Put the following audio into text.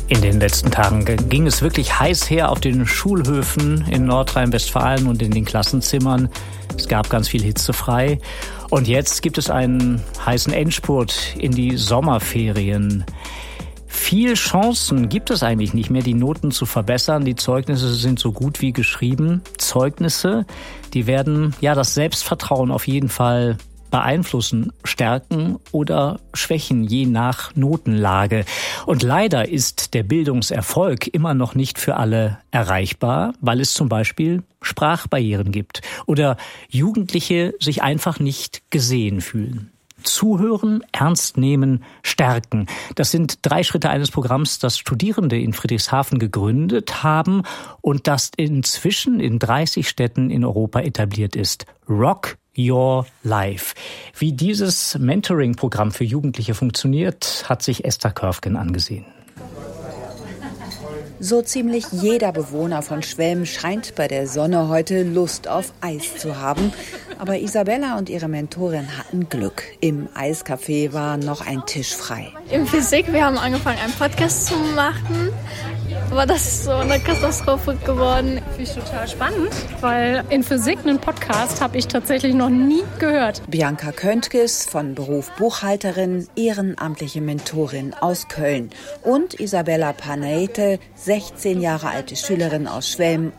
In den letzten Tagen ging es wirklich heiß her auf den Schulhöfen in Nordrhein-Westfalen und in den Klassenzimmern. Es gab ganz viel Hitze frei. Und jetzt gibt es einen heißen Endspurt in die Sommerferien. Viel Chancen gibt es eigentlich nicht mehr, die Noten zu verbessern. Die Zeugnisse sind so gut wie geschrieben. Zeugnisse, die werden das Selbstvertrauen auf jeden Fall beeinflussen, stärken oder schwächen, je nach Notenlage. Und leider ist der Bildungserfolg immer noch nicht für alle erreichbar, weil es zum Beispiel Sprachbarrieren gibt oder Jugendliche sich einfach nicht gesehen fühlen. Zuhören, ernst nehmen, stärken. Das sind 3 Schritte eines Programms, das Studierende in Friedrichshafen gegründet haben und das inzwischen in 30 Städten in Europa etabliert ist. Rock Your Life. Wie dieses Mentoring-Programm für Jugendliche funktioniert, hat sich Esther Körfgen angesehen. So ziemlich jeder Bewohner von Schwelm scheint bei der Sonne heute Lust auf Eis zu haben. Aber Isabella und ihre Mentorin hatten Glück. Im Eiscafé war noch ein Tisch frei. In Physik, wir haben angefangen, einen Podcast zu machen. Aber das ist so eine Katastrophe geworden. Finde ich total spannend, weil in Physik einen Podcast habe ich tatsächlich noch nie gehört. Bianca Köntges, von Beruf Buchhalterin, ehrenamtliche Mentorin aus Köln. Und Isabella Paneite, 16 Jahre alte Schülerin aus Schwelm